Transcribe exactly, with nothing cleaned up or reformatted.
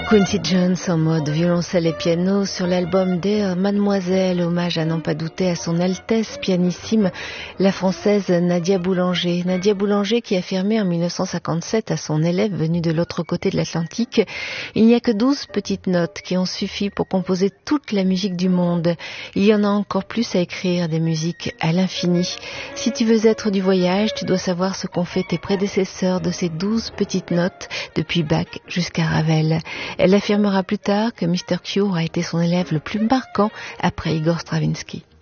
Quincy Jones en mode violoncelle et piano sur l'album Dear Mademoiselle, hommage à n'en pas douter à son Altesse pianissime, la française Nadia Boulanger. Nadia Boulanger qui affirmait en mille neuf cent cinquante-sept à son élève venu de l'autre côté de l'Atlantique: il n'y a que douze petites notes qui ont suffi pour composer toute la musique du monde. Il y en a encore plus à écrire, des musiques à l'infini. Si tu veux être du voyage, tu dois savoir ce qu'ont fait tes prédécesseurs de ces douze petites notes, depuis Bach jusqu'à Ravel. Elle affirmera plus tard que mister Q a été son élève le plus marquant après Igor Stravinsky.